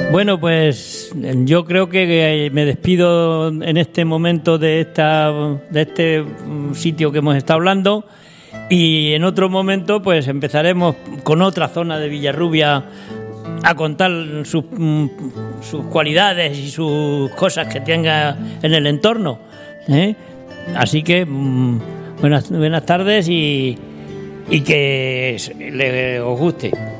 Bueno, pues yo creo que me despido en este momento de este sitio que hemos estado hablando, y en otro momento pues empezaremos con otra zona de Villarrubia a contar sus cualidades y sus cosas que tenga en el entorno, ¿eh? Así que buenas tardes y que os guste.